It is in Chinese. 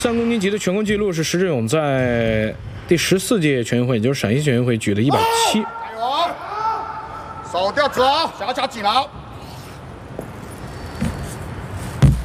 3公斤级的全国纪录是石志勇在第14届全运会，也就是陕西全运会举的170。 加油！手吊直，下紧了。